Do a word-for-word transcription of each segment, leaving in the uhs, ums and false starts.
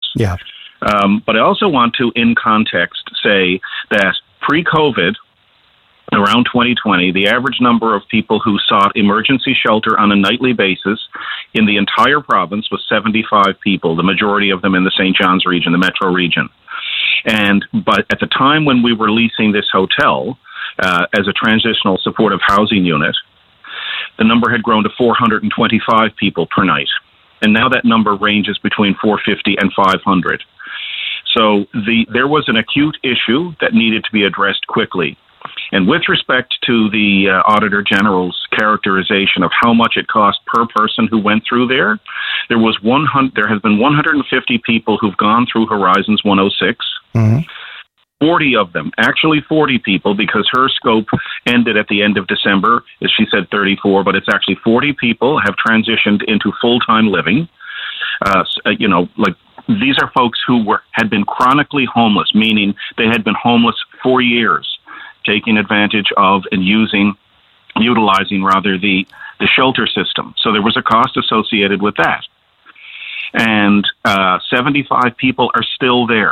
Yeah. Um, but I also want to, in context, say that pre-COVID, around twenty twenty, the average number of people who sought emergency shelter on a nightly basis in the entire province was seventy-five people, the majority of them in the Saint John's region, the metro region. And but at the time when we were leasing this hotel uh, as a transitional supportive housing unit, the number had grown to four hundred twenty-five people per night. And now that number ranges between four hundred fifty and five hundred. So the there was an acute issue that needed to be addressed quickly. And with respect to the uh, Auditor General's characterization of how much it cost per person who went through there, there was one hundred. There has been one hundred fifty people who've gone through Horizons one oh six. Mm-hmm. forty of them, actually forty people, because her scope ended at the end of December, as she said thirty-four, but it's actually forty people have transitioned into full-time living. Uh, you know, like these are folks who were had been chronically homeless, meaning they had been homeless for years, taking advantage of and using, utilizing rather, the, the shelter system. So there was a cost associated with that. And uh, seventy-five people are still there.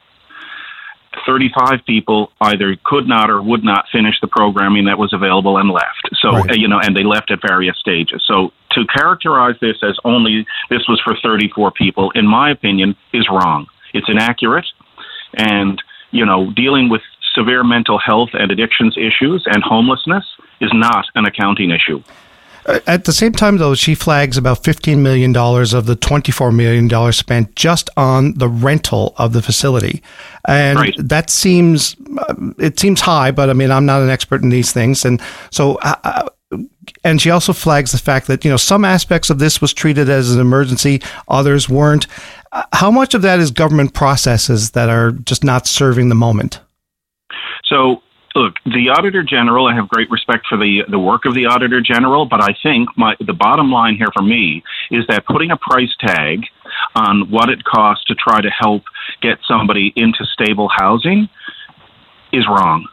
thirty-five people either could not or would not finish the programming that was available and left. So, right. uh, you know, and they left at various stages. So to characterize this as only this was for thirty-four people, in my opinion, is wrong. It's inaccurate. And, you know, dealing with severe mental health and addictions issues and homelessness is not an accounting issue. At the same time, though, she flags about fifteen million dollars of the twenty-four million dollars spent just on the rental of the facility. And right. that seems, it seems high, but I mean, I'm not an expert in these things. And so, uh, and she also flags the fact that, you know, some aspects of this was treated as an emergency, others weren't. Uh, how much of that is government processes that are just not serving the moment? So, look, the Auditor General, I have great respect for the, the work of the Auditor General, but I think my, the bottom line here for me is that putting a price tag on what it costs to try to help get somebody into stable housing is wrong.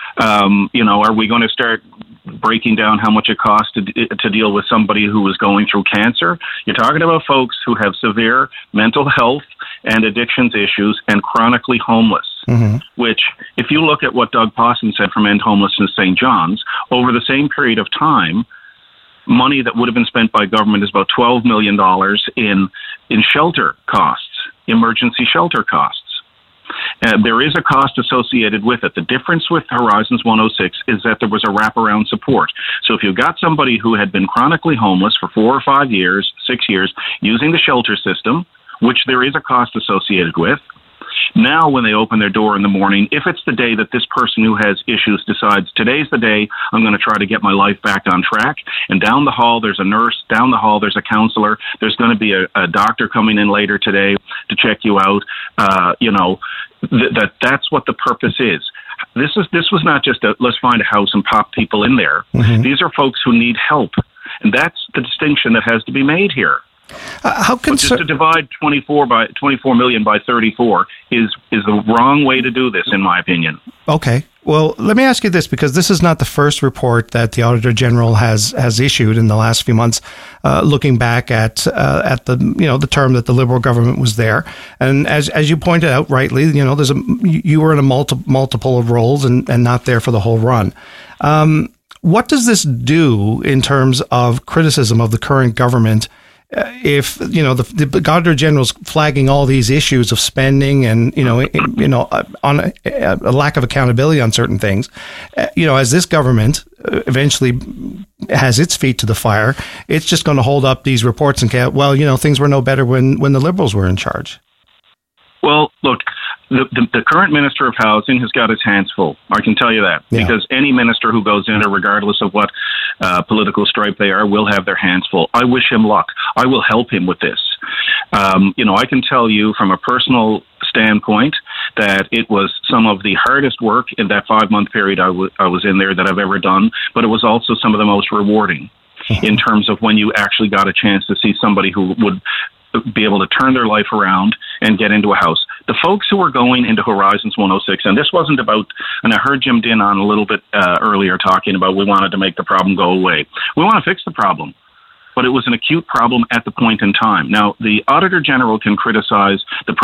Um, you know, are we going to start breaking down how much it costs to, to deal with somebody who is going through cancer? You're talking about folks who have severe mental health and addictions issues and chronically homeless. Mm-hmm. Which, if you look at what Doug Pawson said from End Homelessness Saint John's, over the same period of time, money that would have been spent by government is about twelve million dollars in, in shelter costs, emergency shelter costs. Uh, there is a cost associated with it. The difference with Horizons one oh six is that there was a wraparound support. So if you've got somebody who had been chronically homeless for four or five years, six years, using the shelter system, which there is a cost associated with, now, when they open their door in the morning, if it's the day that this person who has issues decides, today's the day I'm going to try to get my life back on track, and down the hall there's a nurse, down the hall there's a counselor, there's going to be a, a doctor coming in later today to check you out, uh, you know, th- that that's what the purpose is. This is this was not just a let's find a house and pop people in there. Mm-hmm. These are folks who need help, and that's the distinction that has to be made here. Uh, how can just to divide twenty-four by twenty-four million by thirty-four is is the wrong way to do this, in my opinion. Okay. Well, let me ask you this, because this is not the first report that the Auditor General has has issued in the last few months, uh, looking back at uh, at the you know the term that the Liberal government was there, and as as you pointed out rightly, you know there's a you were in a multi, multiple of roles and and not there for the whole run. Um, what does this do in terms of criticism of the current government? Uh, if you know the, the Auditor General's flagging all these issues of spending and you know you know on a, a lack of accountability on certain things, uh, you know as this government eventually has its feet to the fire, it's just going to hold up these reports and say, well, you know things were no better when when the Liberals were in charge. Well, look, the, the, the current Minister of Housing has got his hands full. I can tell you that. Yeah. Because any minister who goes in, regardless of what uh, political stripe they are, will have their hands full. I wish him luck. I will help him with this. Um, you know, I can tell you from a personal standpoint that it was some of the hardest work in that five-month period I, w- I was in there that I've ever done, but it was also some of the most rewarding in terms of when you actually got a chance to see somebody who would be able to turn their life around and get into a house. The folks who were going into Horizons one oh six, and this wasn't about, and I heard Jim Dinn on a little bit uh, earlier talking about we wanted to make the problem go away. We want to fix the problem, but it was an acute problem at the point in time. Now, the Auditor General can criticize the